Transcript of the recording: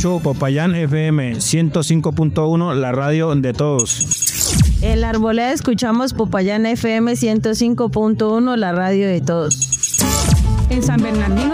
escucho Popayán FM 105.1, la radio de todos. En La Arboleda escuchamos Popayán FM 105.1, la radio de todos. En San Bernardino